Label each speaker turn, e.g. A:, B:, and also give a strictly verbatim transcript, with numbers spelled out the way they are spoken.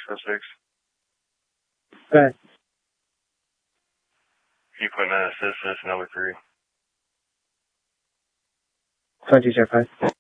A: oh six.
B: Okay.
A: Equipment assistance number three.
B: Twenty zero five.